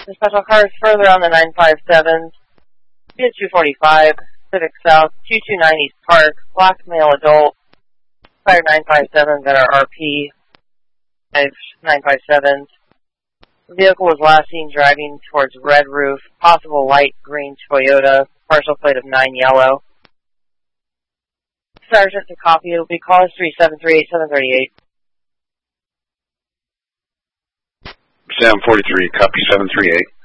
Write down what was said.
The special car is further on the 957, 245, Pacific South, 229 East Park, black male adult, fire 957 that are RP, 957. The vehicle was last seen driving towards Red Roof, possible light green Toyota, partial plate of 9 yellow. Sergeant to copy, it will be call 3738738. Sam 43, copy 738.